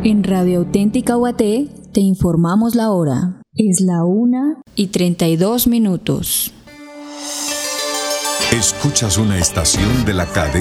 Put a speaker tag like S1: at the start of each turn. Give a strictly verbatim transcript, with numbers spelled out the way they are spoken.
S1: En Radio Auténtica U A T te informamos la hora. Es la una y treinta y dos minutos.
S2: Escuchas una estación de la cadena